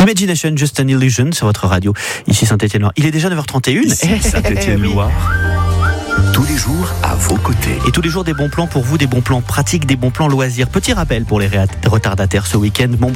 Imagination, Just an Illusion sur votre radio, ici Saint-Étienne-Loire. Il est déjà 9h31. Saint-Étienne-Loire. Tous les jours à vos côtés. Et tous les jours des bons plans pour vous, des bons plans pratiques, des bons plans loisirs. Petit rappel pour les retardataires ce week-end.